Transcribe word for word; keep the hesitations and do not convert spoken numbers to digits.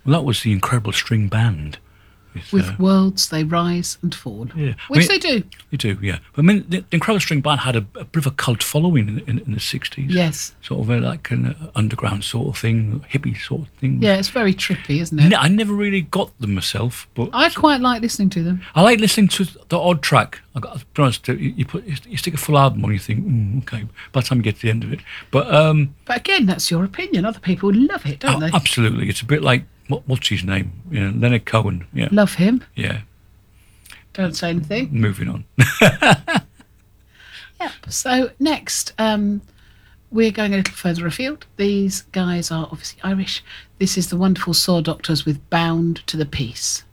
Well, that was the Incredible String Band. With, With uh, Worlds, They Rise and Fall. Yeah. Which I mean, they do. They do, yeah. But I mean, the, the Incredible String Band had a, a bit of a cult following in, in, in the sixties. Yes. Sort of a, like an uh, underground sort of thing, hippie sort of thing. Yeah, it's very trippy, isn't it? Ne- I never really got them myself, but I quite like listening to them. I like listening to the odd track. I got to be honest, you, you put you stick a full album on, you think, mm, okay. By the time you get to the end of it, but um, But again, that's your opinion. Other people love it, don't a- they? absolutely, it's a bit like what, what's his name? You know, Leonard Cohen. Yeah, Love him. yeah. Don't say anything. Moving on. Yep. So next, um, we're going a little further afield. These guys are obviously Irish. This is the wonderful Saw Doctors with Bound to the Peace.